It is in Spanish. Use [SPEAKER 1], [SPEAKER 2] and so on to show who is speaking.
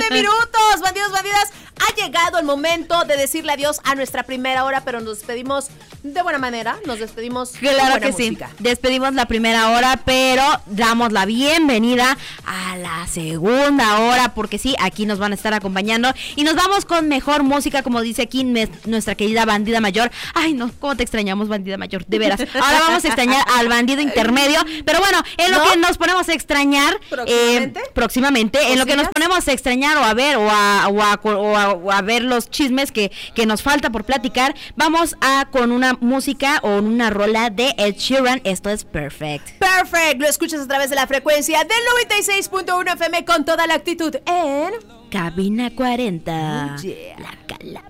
[SPEAKER 1] minutos, bandidos, bandidas. Ha llegado el momento de decirle adiós a nuestra primera hora, pero nos despedimos de buena manera. Nos despedimos
[SPEAKER 2] claro que
[SPEAKER 1] música.
[SPEAKER 2] Sí. Despedimos la primera hora, pero damos la bienvenida a la segunda hora, porque sí, aquí nos van a estar acompañando y nos vamos con mejor música, como dice aquí nuestra querida bandida mayor. Ay, no, cómo te extrañamos, bandida mayor, de veras. Ahora vamos a extrañar al bandido intermedio, pero bueno, en lo que nos ponemos a extrañar próximamente, en lo que nos ponemos a extrañar o a ver o a ver los chismes que nos falta por platicar, vamos a con una música o una rola de Ed Sheeran. Esto es Perfect.
[SPEAKER 1] Perfect, lo escuchas a través de la frecuencia del 96.1 FM con toda la actitud en
[SPEAKER 2] Cabina 40.
[SPEAKER 1] Yeah.
[SPEAKER 2] La cala.